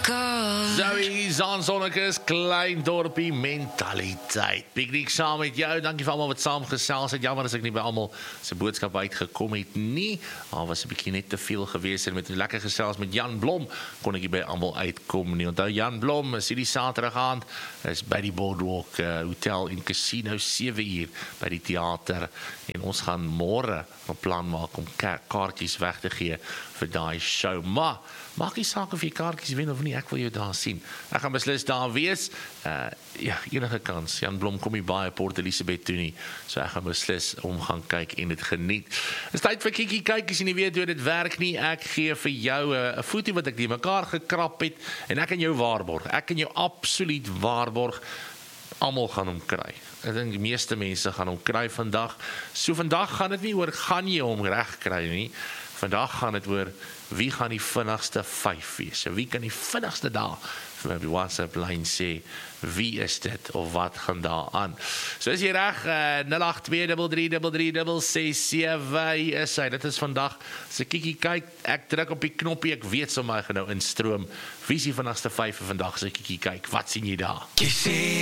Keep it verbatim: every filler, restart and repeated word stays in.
Zoe Zaansonnekes, klein dorpie mentaliteit. Piknik saam met jou, dankie vir almal wat saam gesels het. Jammer as ek nie by almal se boodskap uitgekom het nie. Al was 'n bietjie net te veel gewees en met 'n lekker gesels met Jan Blom kon ek nie by almal uitkom nie. Onthou Jan Blom is hierdie Saterdag aand is by die Boardwalk uh, Hotel en Casino sewe uur by die teater en ons gaan môre 'n plan maak om kaartjies weg te gee vir daai show. Maar maak nie saak of jy kaartjies wen of nie, ek wil jou daar sien. Ek gaan beslis daar wees. Uh, ja, enige kans. Jan Blom kom nie baie Port Elizabeth toe nie, so ek gaan beslis om gaan kyk en dit geniet. Is tyd vir Kiki kyk, as jy nie weet hoe dit werk nie, ek gee vir jou 'n uh, fotootjie wat ek die mekaar gekrap het, en ek kan jou waarborg, ek kan jou absoluut waarborg, almal gaan hom kry. Ek dink die meeste mense gaan hom kry vandag. So vandag gaan dit nie oor gaan jy hom reg kry nie. Vandag gaan dit oor wie gaan die vinnigste vyf wees. Wie kan die vinnigste daar vir my WhatsApp lyn sê wie is dit of wat gaan daar aan. So is jy reg, uh, nul agt twee drie drie drie drie ses sewe is hy. Dit is vandag. As ek Kiki kyk, ek druk op die knoppie, ek weet sommer hy gaan nou instroom. Wie is die vinnigste vyf vandag as ek Kiki kyk? Wat sien jy daar?